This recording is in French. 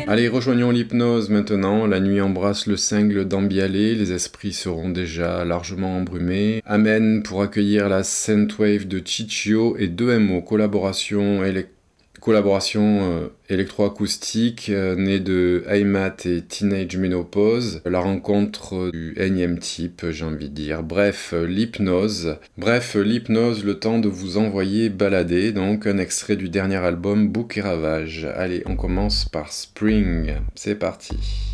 Allez, rejoignons l'hypnose maintenant. La nuit embrasse le cingle d'Ambialé, les esprits seront déjà largement embrumés. Amen pour accueillir la Synthwave de Ciccio et 2MO, collaboration électroacoustique née de Heimat et Teenage Menopause, la rencontre du énième type, j'ai envie de dire. Bref, l'hypnose, le temps de vous envoyer balader, donc un extrait du dernier album Bouc et Ravage. Allez, on commence par Spring, c'est parti.